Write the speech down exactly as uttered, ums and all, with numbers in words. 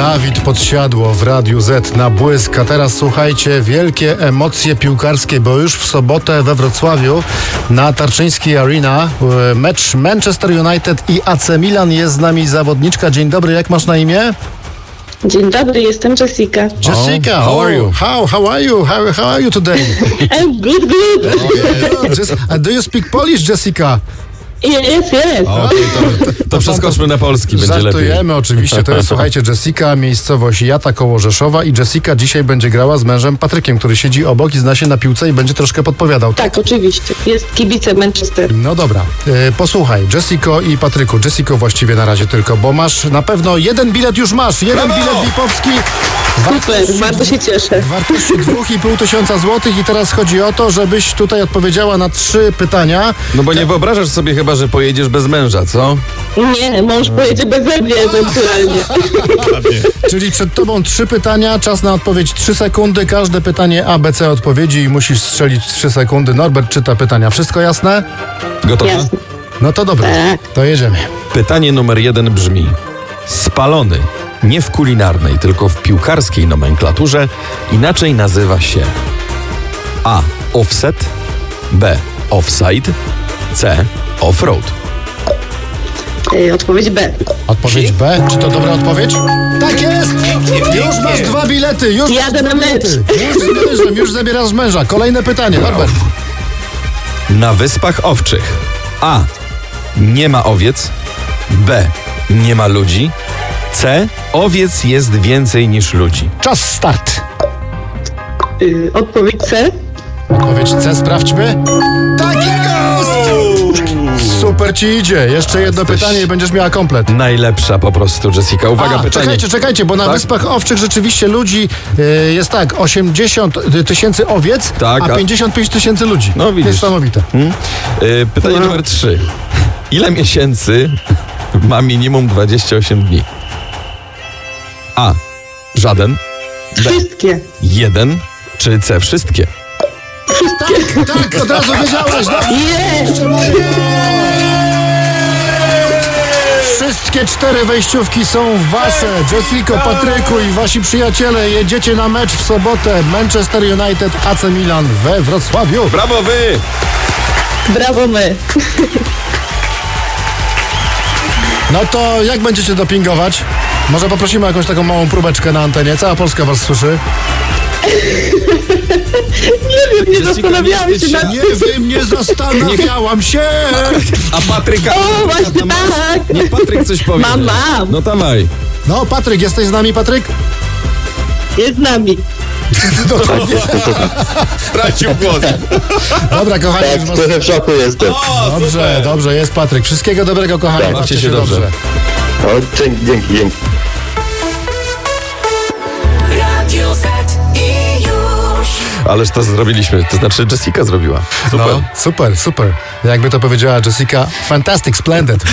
Dawid Podsiadło w Radiu Z na błysk. A teraz słuchajcie, wielkie emocje piłkarskie, bo już w sobotę we Wrocławiu na Tarczyńskiej Arena mecz Manchester United i A C Milan. Jest z nami zawodniczka. Dzień dobry, jak masz na imię? Dzień dobry, jestem Jessica. Jessica, Oh, how are you? How, how are you? How, how are you today? I'm good, good. Oh, yeah. Just, uh, do you speak Polish, Jessica? Yes, yes. O, to, to przeskoczmy na polski, będzie lepiej. Żartujemy oczywiście, to jest, słuchajcie, Jessica, miejscowość Jata koło Rzeszowa, i Jessica dzisiaj będzie grała z mężem Patrykiem, który siedzi obok i zna się na piłce i będzie troszkę podpowiadał. Tak, oczywiście. Jest kibicem Manchester. No dobra, e, posłuchaj, Jessico i Patryku, Jessico właściwie na razie tylko, bo masz na pewno jeden bilet już masz, jeden Brawo! bilet Wipowski. Super, bardzo się cieszę. Wartości dwóch i pół tysiąca złotych i teraz chodzi o to, żebyś tutaj odpowiedziała na trzy pytania. No bo nie wyobrażasz sobie chyba, że pojedziesz bez męża, co? Nie, mąż pojedzie beze mnie ewentualnie. Czyli przed tobą trzy pytania, czas na odpowiedź trzy sekundy, każde pytanie A, B, C odpowiedzi i musisz strzelić trzy sekundy. Norbert czyta pytania, wszystko jasne? Gotowa? Jasne. No to dobra, Tak. to jedziemy. Pytanie numer jeden brzmi: spalony nie w kulinarnej, tylko w piłkarskiej nomenklaturze inaczej nazywa się A. Offset, B. Offside, C. Offroad. Ej, Odpowiedź B. Odpowiedź B, czy to dobra odpowiedź? Tak jest! Już masz dwa bilety, już Jadę masz na dwa mecz. bilety. Już z mężem, już zabierasz męża. Kolejne pytanie, Norbert. Na Wyspach Owczych A. Nie ma owiec, B. Nie ma ludzi, C. Owiec jest więcej niż ludzi. Czas start. Y, Odpowiedź C. Odpowiedź C, sprawdźmy. Tak jest! Super ci idzie. Jeszcze jedno Jesteś- pytanie i będziesz miała komplet. Najlepsza po prostu, Jessica. Uwaga, A, pytanie. czekajcie, czekajcie, bo na Tak? Wyspach Owczych rzeczywiście ludzi y, jest tak, osiemdziesiąt tysięcy owiec, Tak, a a- pięćdziesiąt pięć tysięcy ludzi. No, widzisz. Niesamowite. Hmm? Y, pytanie No. numer trzy. Ile miesięcy ma minimum dwadzieścia osiem dni? A. Żaden. B. Wszystkie. Jeden. Czy C. Wszystkie? Tak, tak, od razu wiedziałaś. No. Jest! Wszystkie cztery wejściówki są wasze. Jessico, Patryku i wasi przyjaciele jedziecie na mecz w sobotę. Manchester United, A C Milan we Wrocławiu. Brawo wy! Brawo my. No to jak będziecie dopingować? Może poprosimy o jakąś taką małą próbeczkę na antenie. Cała Polska was słyszy. Nie wiem, nie Jessica, zastanawiałam nie się wstydź nad się. Nie wiem, nie zastanawiałam się. A Patryka... O, właśnie Patryka masz? tak. Niech Patryk coś powie. Mam, mam. No dawaj. No, Patryk, jesteś z nami, Patryk? Jest z nami. No, tak, nie. Stracił głos. Dobra, kochani. już was- Trochę w szoku jestem. O, Dobrze, super. dobrze, jest Patryk. Wszystkiego dobrego, kochani. Tak, Bawcie bawcie się dobrze. O, dzięki, dzięki, dzięki. Radio Z i już. Ależ to zrobiliśmy. To znaczy Jessica zrobiła. Super. No, super, super. Jakby to powiedziała Jessica, fantastic, splendid.